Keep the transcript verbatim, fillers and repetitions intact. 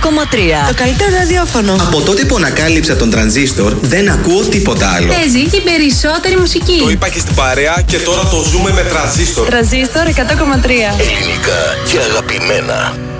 κόμμα τρία. Το καλύτερο ραδιόφωνο. Από τότε που ανακάλυψα τον τρανζίστορ, δεν ακούω τίποτα άλλο. Παίζει την περισσότερη μουσική. Το είπα και στην παρέα και τώρα το ζούμε με τρανζίστορ. Τρανζίστορ εκατό κόμμα τρία. Ελληνικά και αγαπημένα.